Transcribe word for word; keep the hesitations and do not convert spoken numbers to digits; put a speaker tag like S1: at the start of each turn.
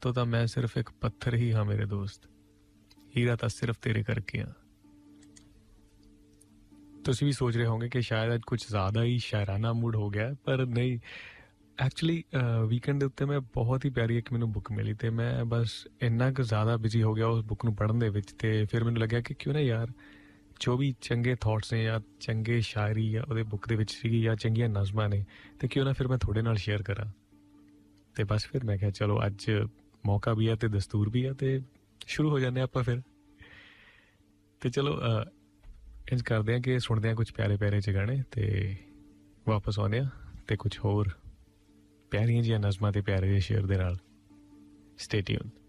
S1: तो ਤਾਂ मैं सिर्फ एक पत्थर ही हाँ मेरे दोस्त हीरा ਤਾਂ सिर्फ तेरे करके हाँ। ਤੁਸੀਂ ਵੀ ਸੋਚ ਰਹੇ ਹੋਗੇ ਕਿ ਸ਼ਾਇਦ ਅੱਜ ਕੁਝ ਜ਼ਿਆਦਾ ਹੀ ਸ਼ਾਇਰਾਨਾ ਮੂਡ ਹੋ ਗਿਆ, ਪਰ ਨਹੀਂ। ਐਕਚੁਅਲੀ ਵੀਕਐਂਡ ਦੇ ਉੱਤੇ ਮੈਂ ਬਹੁਤ ਹੀ ਪਿਆਰੀ ਇੱਕ ਮੈਨੂੰ ਬੁੱਕ ਮਿਲੀ ਅਤੇ ਮੈਂ ਬਸ ਇੰਨਾ ਕੁ ਜ਼ਿਆਦਾ ਬਿਜੀ ਹੋ ਗਿਆ ਉਸ ਬੁੱਕ ਨੂੰ ਪੜ੍ਹਨ ਦੇ ਵਿੱਚ, ਅਤੇ ਫਿਰ ਮੈਨੂੰ ਲੱਗਿਆ ਕਿ ਕਿਉਂ ਨਾ ਯਾਰ ਜੋ ਵੀ ਚੰਗੇ ਥੋਟਸ ਨੇ ਜਾਂ ਚੰਗੇ ਸ਼ਾਇਰੀ ਜਾਂ ਉਹਦੇ ਬੁੱਕ ਦੇ ਵਿੱਚ ਸੀਗੀ ਜਾਂ ਚੰਗੀਆਂ ਨਜ਼ਮਾਂ ਨੇ, ਅਤੇ ਕਿਉਂ ਨਾ ਫਿਰ ਮੈਂ ਤੁਹਾਡੇ ਨਾਲ ਸ਼ੇਅਰ ਕਰਾਂ। ਅਤੇ ਬਸ ਫਿਰ ਮੈਂ ਕਿਹਾ ਚਲੋ ਅੱਜ ਮੌਕਾ ਵੀ ਹੈ ਅਤੇ ਦਸਤੂਰ ਵੀ ਹੈ, ਅਤੇ ਸ਼ੁਰੂ ਹੋ ਜਾਂਦੇ ਆਪਾਂ ਫਿਰ। ਅਤੇ ਚਲੋ ਇੰਝ ਕਰਦੇ ਹਾਂ ਕਿ ਸੁਣਦੇ ਹਾਂ ਕੁਛ ਪਿਆਰੇ ਪਿਆਰੇ ਜਿਹੇ ਗਾਣੇ ਅਤੇ ਵਾਪਸ ਆਉਂਦੇ ਹਾਂ ਅਤੇ ਕੁਛ ਹੋਰ ਪਿਆਰੀਆਂ ਜਿਹੀਆਂ ਨਜ਼ਮਾਂ ਅਤੇ ਪਿਆਰੇ ਜਿਹੇ ਸ਼ੇਅਰ ਦੇ ਨਾਲ। Stay tune.